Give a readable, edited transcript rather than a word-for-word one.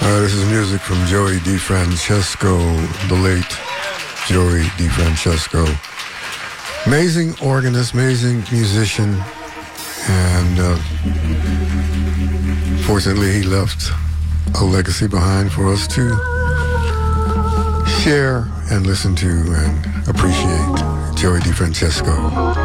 This is music from Joey DeFrancesco, the late Joey DeFrancesco. Amazing organist, amazing musician, and fortunately he left a legacy behind for us to share and listen to and appreciate. Joey DeFrancesco.